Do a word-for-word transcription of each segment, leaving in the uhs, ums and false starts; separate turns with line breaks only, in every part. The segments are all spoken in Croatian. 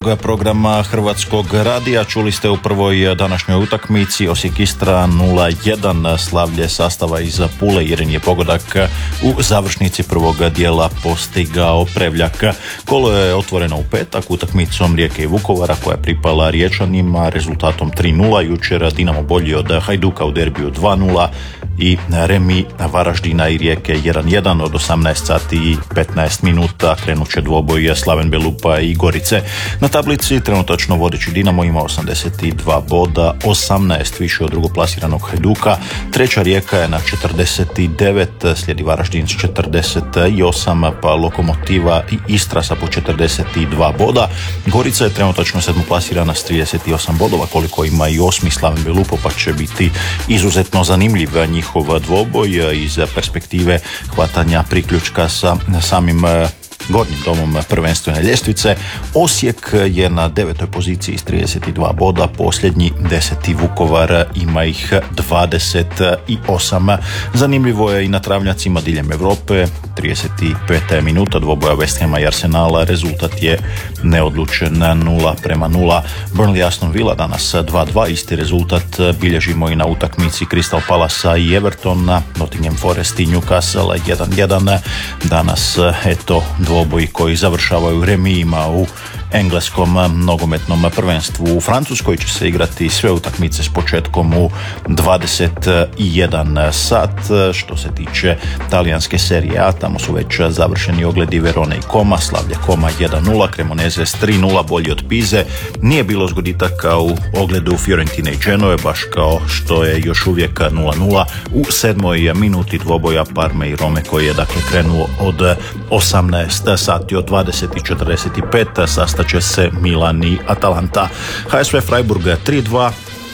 programa Hrvatskog radija. Čuli ste u prvoj današnjoj utakmici Osijek-Istra nula jedan, slavlje sastava iz Pule. Jedan je pogodak u završnici prvog dijela postigao Prevljak. Kolo je otvoreno u petak utakmicom Rijeke i Vukovara koja je pripala Riječanima rezultatom tri nula. Jučer Dinamo bolji od Hajduka u derbiju dva nula i remi Varaždina i Rijeke jedan jedan. Od osamnaest sati i petnaest minuta krenut će dvoboj Slaven Belupa i Gorice. Na tablici trenutačno vodeći Dinamo ima osamdeset dva boda, osamnaest više od drugoplasiranog Hajduka. Treća Rijeka je na četrdeset devet, slijedi Varaždin s četrdeset osam, pa Lokomotiva i Istra sa po četrdeset dva boda. Gorica je trenutačno sedmoplasirana s trideset osam bodova, koliko ima i osmi Slaven Belupo, pa će biti izuzetno zanimljiv njihov dvoboj iz perspektive hvatanja priključka sa samim gornjim domom prvenstvene ljestvice. Osijek je na devetoj poziciji s trideset dva boda, posljednji deseti Vukovar ima ih dvadeset osam. Zanimljivo je i na travnjacima diljem Europe, trideset peta minuta dvoboja West Hama i Arsenala, rezultat je neodlučen nula prema nula. Burnley Aston Villa danas dva dva, isti rezultat bilježimo i na utakmici Crystal Palasa i Evertona, Nottingham Forest i Newcastle jedan jedan. Danas eto dvoboji koji završavaju remijima u engleskom nogometnom prvenstvu. U Francuskoj će se igrati sve utakmice s početkom u dvadeset jedan sat. Što se tiče talijanske serije A, tamo su već završeni ogledi Verone i Koma, slavlje Koma jedan nula, Cremonese s tri nula, bolji od Pize. Nije bilo zgoditaka u ogledu Fiorentine i Genoe, baš kao što je još uvijek nula nula u sedmoj minuti dvoboja Parme i Rome, koji je dakle krenuo od osamnaest sati. Od dvadeset četrdeset pet sastat će se Milan i Atalanta. H S V Freiburg tri dva,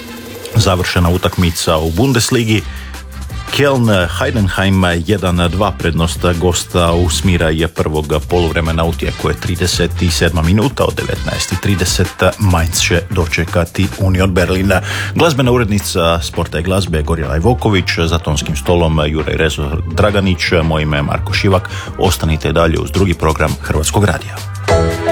završena utakmica u Bundesligi. Köln Heidenheim jedan dva, prednost gosta usmira je prvog poluvremena, u tijeku je trideset sedma minuta. Od devetnaest trideset Mainz će dočekati Union Berlin. Glazbena urednica Sporta i glazbe Gorjela Ivković, za tonskim stolom Juraj Rezo Draganić, moje ime je Marko Šivak. Ostanite dalje uz drugi program Hrvatskog radija.